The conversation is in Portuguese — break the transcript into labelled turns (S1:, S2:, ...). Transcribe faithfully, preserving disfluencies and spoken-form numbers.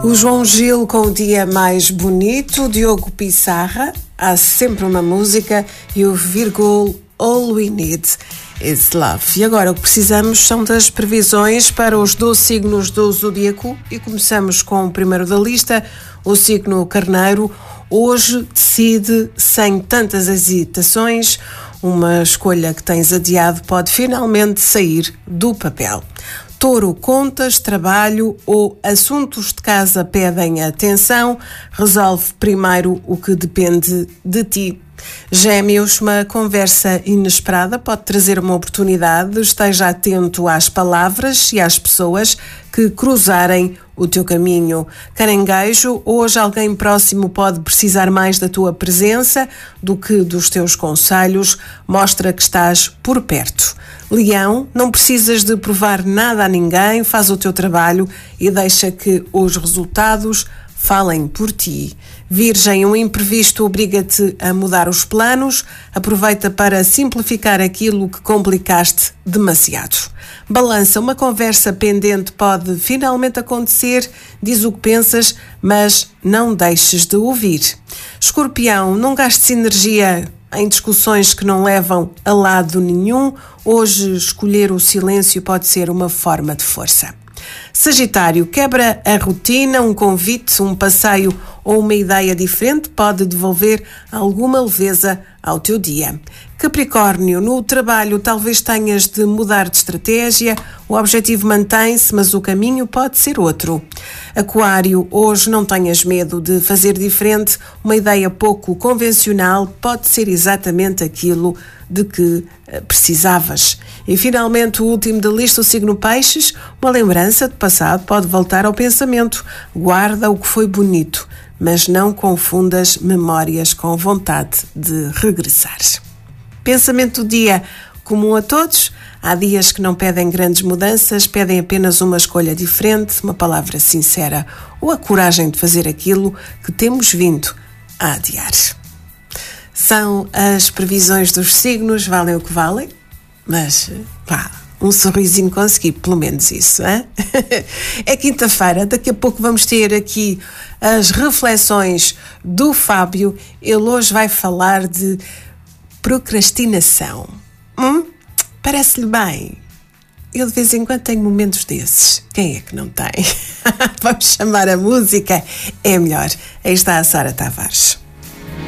S1: O João Gil com o dia mais bonito, Diogo Pissarra, Há Sempre Uma Música e o Virgul All We Need Is Love. E agora o que precisamos são das previsões para os doze signos do Zodíaco e começamos com o primeiro da lista, o signo Carneiro. Hoje decide sem tantas hesitações, uma escolha que tens adiado pode finalmente sair do papel. Touro, contas, trabalho ou assuntos de casa pedem atenção, resolve primeiro o que depende de ti. Gêmeos, uma conversa inesperada pode trazer uma oportunidade, esteja atento às palavras e às pessoas que cruzarem o teu caminho. Caranguejo, hoje alguém próximo pode precisar mais da tua presença do que dos teus conselhos, mostra que estás por perto. Leão, não precisas de provar nada a ninguém, faz o teu trabalho e deixa que os resultados falem por ti. Virgem, um imprevisto obriga-te a mudar os planos, aproveita para simplificar aquilo que complicaste demasiado. Balança, uma conversa pendente pode finalmente acontecer, diz o que pensas, mas não deixes de ouvir. Escorpião, não gastes energia em discussões que não levam a lado nenhum, hoje escolher o silêncio pode ser uma forma de força. Sagitário, quebra a rotina, um convite, um passeio ou uma ideia diferente pode devolver alguma leveza ao teu dia. Capricórnio, no trabalho talvez tenhas de mudar de estratégia, o objetivo mantém-se, mas o caminho pode ser outro. Aquário, hoje não tenhas medo de fazer diferente, uma ideia pouco convencional pode ser exatamente aquilo de que precisavas. E finalmente o último da lista, o signo Peixes, uma lembrança do passado pode voltar ao pensamento, guarda o que foi bonito, mas não confundas memórias com vontade de regressar. Pensamento do dia comum a todos. Há dias que não pedem grandes mudanças, pedem apenas uma escolha diferente, uma palavra sincera ou a coragem de fazer aquilo que temos vindo a adiar. São as previsões dos signos, valem o que valem, mas pá, um sorrisinho consegui, pelo menos isso, hein? É quinta-feira, daqui a pouco vamos ter aqui as reflexões do Fábio. Ele hoje vai falar de procrastinação. Hum? Parece-lhe bem? Eu de vez em quando tenho momentos desses. Quem é que não tem? Vamos chamar a música? É melhor. Aí está a Sara Tavares.